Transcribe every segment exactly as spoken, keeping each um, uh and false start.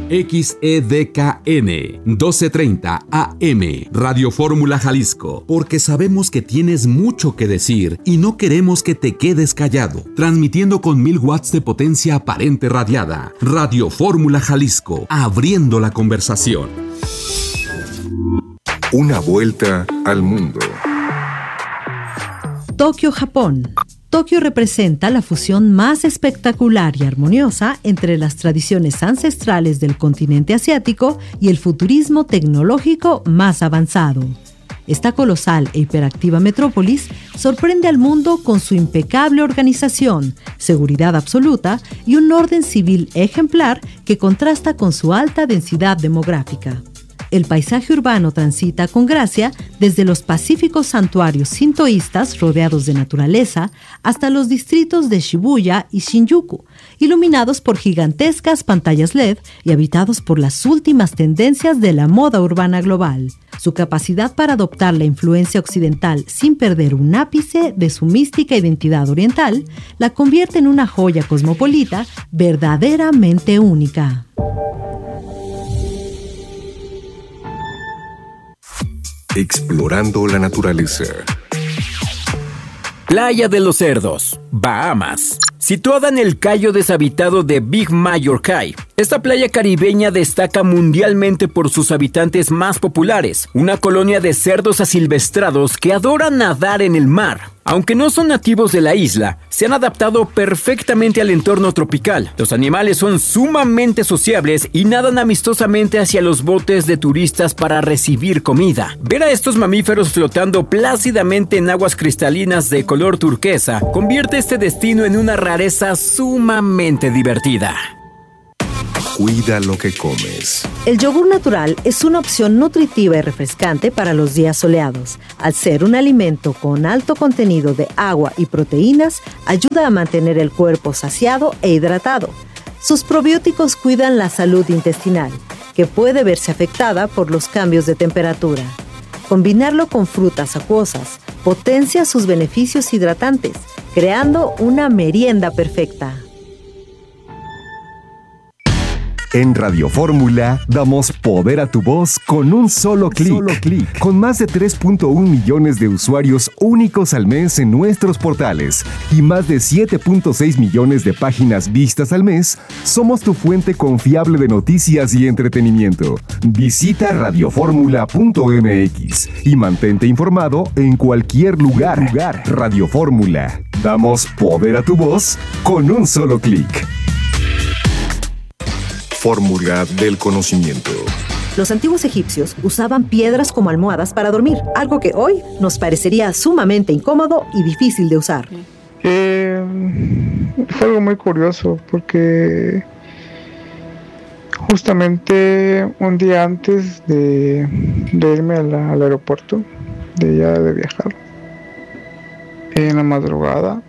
X E D K N doce treinta A M, Radio Fórmula Jalisco, porque sabemos que tienes mucho que decir y no queremos que te quedes callado. Transmitiendo con mil watts de potencia aparente radiada. Radio Fórmula Jalisco, abriendo la conversación. Una vuelta al mundo. Tokio, Japón. Tokio representa la fusión más espectacular y armoniosa entre las tradiciones ancestrales del continente asiático y el futurismo tecnológico más avanzado. Esta colosal e hiperactiva metrópolis sorprende al mundo con su impecable organización, seguridad absoluta y un orden civil ejemplar que contrasta con su alta densidad demográfica. El paisaje urbano transita con gracia desde los pacíficos santuarios sintoístas rodeados de naturaleza hasta los distritos de Shibuya y Shinjuku, iluminados por gigantescas pantallas L E D y habitados por las últimas tendencias de la moda urbana global. Su capacidad para adoptar la influencia occidental sin perder un ápice de su mística identidad oriental la convierte en una joya cosmopolita verdaderamente única. Explorando la naturaleza. Playa de los Cerdos, Bahamas. Situada en el cayo deshabitado de Big Major Cay, esta playa caribeña destaca mundialmente por sus habitantes más populares, una colonia de cerdos asilvestrados que adoran nadar en el mar. Aunque no son nativos de la isla, se han adaptado perfectamente al entorno tropical. Los animales son sumamente sociables y nadan amistosamente hacia los botes de turistas para recibir comida. Ver a estos mamíferos flotando plácidamente en aguas cristalinas de color turquesa convierte este destino en una rareza sumamente divertida. Cuida lo que comes. El yogur natural es una opción nutritiva y refrescante para los días soleados. Al ser un alimento con alto contenido de agua y proteínas, ayuda a mantener el cuerpo saciado e hidratado. Sus probióticos cuidan la salud intestinal, que puede verse afectada por los cambios de temperatura. Combinarlo con frutas acuosas potencia sus beneficios hidratantes, creando una merienda perfecta. En Radio Fórmula damos poder a tu voz con un solo clic. Solo clic. Con más de tres punto uno millones de usuarios únicos al mes en nuestros portales y más de siete punto seis millones de páginas vistas al mes, somos tu fuente confiable de noticias y entretenimiento. Visita radioformula punto m x y mantente informado en cualquier lugar. lugar. Radio Fórmula. Damos poder a tu voz con un solo clic. Fórmula del conocimiento. Los antiguos egipcios usaban piedras como almohadas para dormir, algo que hoy nos parecería sumamente incómodo y difícil de usar. Eh, fue algo muy curioso porque justamente un día antes de, de irme a la, al aeropuerto, de ya de viajar, en la madrugada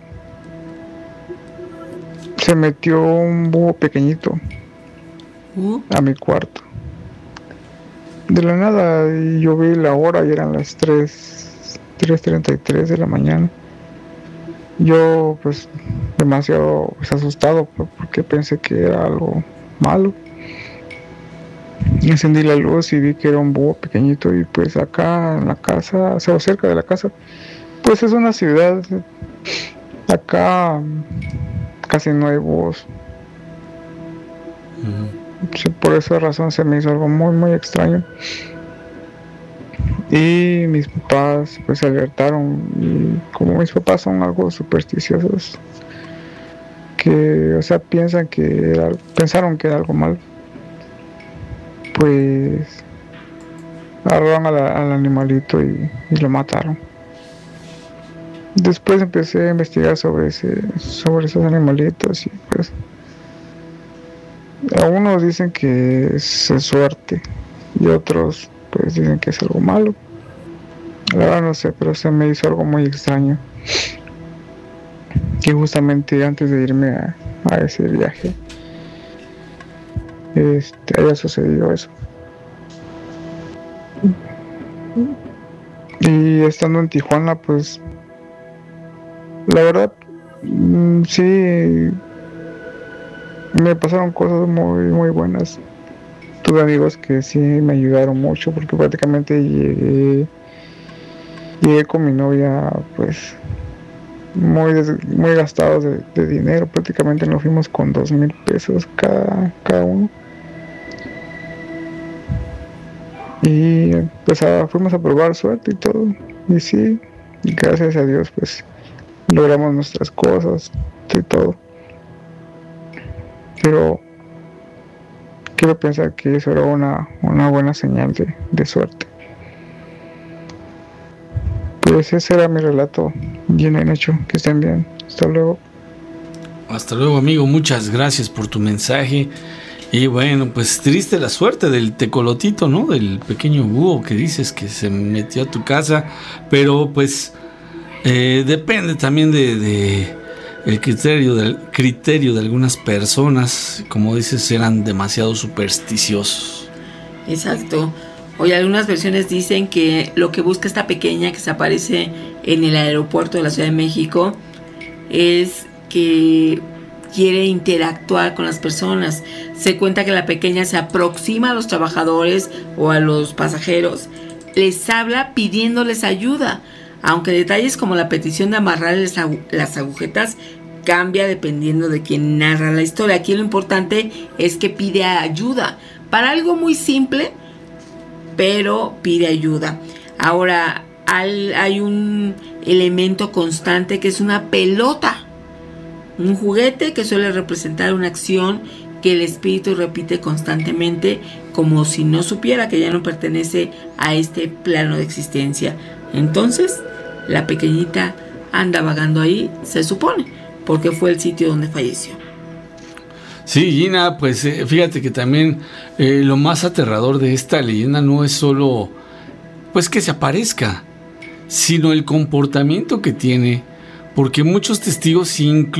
se metió un búho pequeñito a mi cuarto. De la nada, y yo vi la hora y eran las tres treinta y tres de la mañana. Yo pues demasiado pues, asustado porque pensé que era algo malo. Encendí la luz y vi que era un búho pequeñito y pues acá en la casa, o sea, cerca de la casa, pues es una ciudad. Acá casi no hay búhos. Uh-huh. Sí, por esa razón se me hizo algo muy muy extraño y mis papás pues se alertaron, y como mis papás son algo supersticiosos, que o sea piensan que era, pensaron que era algo malo, pues agarraron a la, al animalito y, y lo mataron. Después empecé a investigar sobre ese sobre esos animalitos y pues algunos dicen que es suerte y otros pues dicen que es algo malo. La verdad no sé, pero se me hizo algo muy extraño. Y justamente antes de irme a, a ese viaje, este, haya sucedido eso. Y estando en Tijuana, pues la verdad sí me pasaron cosas muy muy buenas. tuve amigos que sí me ayudaron mucho porque prácticamente llegué, llegué con mi novia pues muy, des, muy gastados de, de dinero, prácticamente nos fuimos con dos mil pesos cada, cada uno. Y pues a, fuimos a probar suerte y todo, y sí, gracias a Dios pues logramos nuestras cosas y todo. Pero quiero pensar que eso era una, una buena señal de, de suerte. Pues ese era mi relato, bien hecho, que estén bien, hasta luego. Hasta luego, amigo, muchas gracias por tu mensaje. Y bueno, pues triste la suerte del tecolotito, ¿no? Del pequeño búho que dices que se metió a tu casa, pero pues eh, depende también de, de el criterio del criterio de algunas personas, como dices, eran demasiado supersticiosos. Exacto. Hoy algunas versiones dicen que lo que busca esta pequeña que se aparece en el aeropuerto de la Ciudad de México es que quiere interactuar con las personas. Se cuenta que la pequeña se aproxima a los trabajadores o a los pasajeros, les habla pidiéndoles ayuda, aunque detalles como la petición de amarrarles las agujetas cambia dependiendo de quién narra la historia. Aquí lo importante es que pide ayuda para algo muy simple, pero pide ayuda. Ahora hay un elemento constante que es una pelota, un juguete que suele representar una acción que el espíritu repite constantemente, como si no supiera que ya no pertenece a este plano de existencia. Entonces la pequeñita anda vagando ahí, se supone, porque fue el sitio donde falleció. Sí, Gina, pues eh, fíjate que también eh, lo más aterrador de esta leyenda no es solo pues que se aparezca, sino el comportamiento que tiene, porque muchos testigos incluyen